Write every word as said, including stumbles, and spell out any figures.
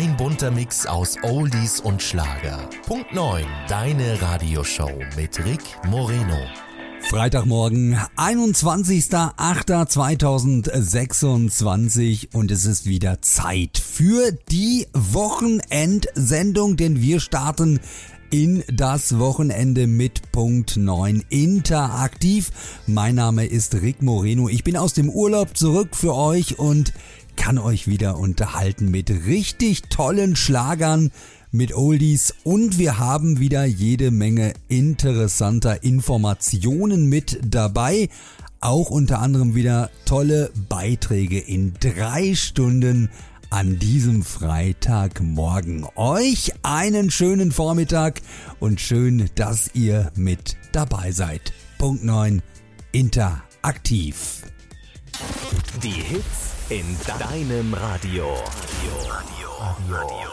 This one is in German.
Ein bunter Mix aus Oldies und Schlager. Punkt neun, deine Radioshow mit Rick Moreno. Freitagmorgen, einundzwanzigster achter zweitausendsechsundzwanzig und es ist wieder Zeit für die Wochenendsendung, denn wir starten in das Wochenende mit Punkt neun interaktiv. Mein Name ist Rick Moreno. Ich bin aus dem Urlaub zurück für euch und kann euch wieder unterhalten mit richtig tollen Schlagern, mit Oldies, und wir haben wieder jede Menge interessanter Informationen mit dabei. Auch unter anderem wieder tolle Beiträge in drei Stunden an diesem Freitagmorgen. Euch einen schönen Vormittag und schön, dass ihr mit dabei seid. Punkt neun interaktiv. Die Hits in deinem Radio. Radio. Radio. Radio.